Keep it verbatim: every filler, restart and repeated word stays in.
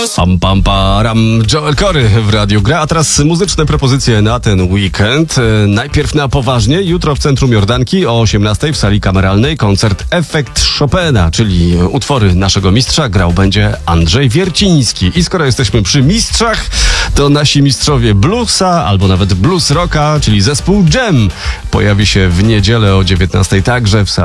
Pam, pam, param. Joel Corey w Radiu Gra. A teraz muzyczne propozycje na ten weekend. Najpierw na poważnie. Jutro w Centrum Jordanki o osiemnastej w sali kameralnej koncert Efekt Chopina, czyli utwory naszego mistrza. Grał będzie Andrzej Wierciński. I skoro jesteśmy przy mistrzach, to nasi mistrzowie bluesa albo nawet blues rocka, czyli zespół Jam, pojawi się w niedzielę o dziewiętnastej także w sali